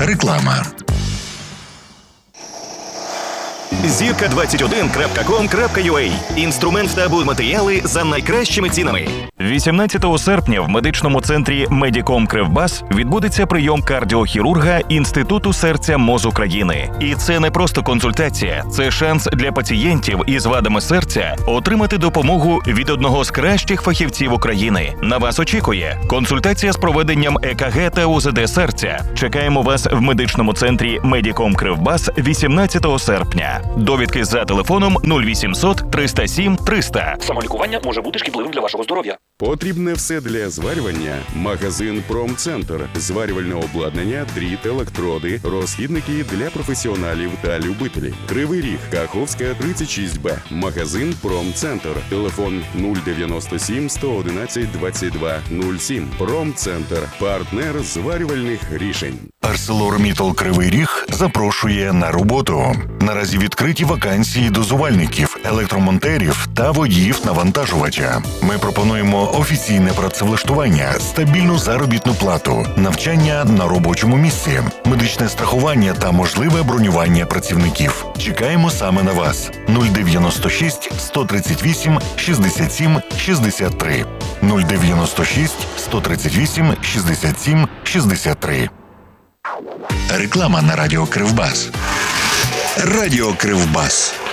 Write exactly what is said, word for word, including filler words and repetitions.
Реклама. зірка двадцять один крапка ком крапка ю а. Інструмент та будматеріали за найкращими цінами. вісімнадцятого серпня в медичному центрі Медіком Кривбас відбудеться прийом кардіохірурга Інституту серця МОЗ України. І це не просто консультація, це шанс для пацієнтів із вадами серця отримати допомогу від одного з кращих фахівців України. На вас очікує консультація з проведенням е ка ге та у зет де серця. Чекаємо вас в медичному центрі Медіком Кривбас вісімнадцятого серпня. Довідки за телефоном нуль вісімсот триста сім триста. Самолікування може бути шкідливим для вашого здоров'я. Потрібне все для зварювання. Магазин Промцентр. Зварювальне обладнання, дріт, електроди, розхідники для професіоналів та любителів. Кривий Ріг, Каховська, тридцять шість бе. Магазин Промцентр. Телефон нуль дев'яносто сім сто одинадцять двадцять два нуль сім. Промцентр. Партнер зварювальних рішень. ArcelorMittal Кривий Ріг запрошує на роботу. Наразі відкриті вакансії дозувальників, електромонтерів та водіїв навантажувача. Ми пропонуємо офіційне працевлаштування, стабільну заробітну плату, навчання на робочому місці, медичне страхування та можливе бронювання працівників. Чекаємо саме на вас. нуль дев'яносто шість сто тридцять вісім шістдесят сім шістдесят три. нуль дев'яносто шість сто тридцять вісім шістдесят сім шістдесят три. Реклама на Радіо Кривбас. Радіо Кривбас.